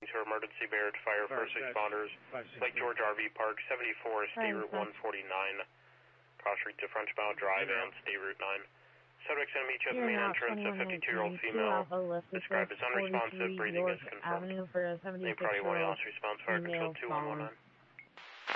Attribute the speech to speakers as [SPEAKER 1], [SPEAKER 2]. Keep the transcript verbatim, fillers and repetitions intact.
[SPEAKER 1] to emergency Barrett Fire, first responders, Lake George R V Park, seventy-four, State Route one forty-nine, cross street to Frenchbound Drive and State Route nine. Subject's going to meet you at the main entrance, a fifty-two-year-old female, described as unresponsive, breathing is confirmed. Name Party one, else response, fire control two one one nine.